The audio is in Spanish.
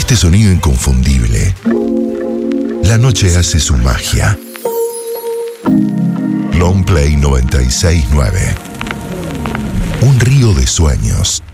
este sonido inconfundible, la noche hace su magia. Long Play 96.9. Un río de sueños